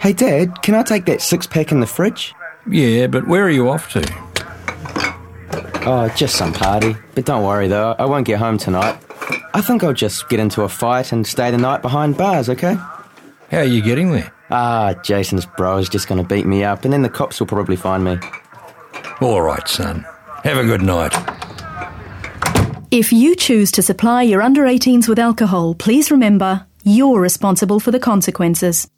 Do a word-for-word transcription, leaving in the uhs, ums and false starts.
Hey, Dad, can I take that six-pack in the fridge? Yeah, but where are you off to? Oh, just some party. But don't worry, though, I won't get home tonight. I think I'll just get into a fight and stay the night behind bars, okay? How are you getting there? Ah, Jason's bro is just going to beat me up, and then the cops will probably find me. All right, son. Have a good night. If you choose to supply your under eighteens with alcohol, please remember, you're responsible for the consequences.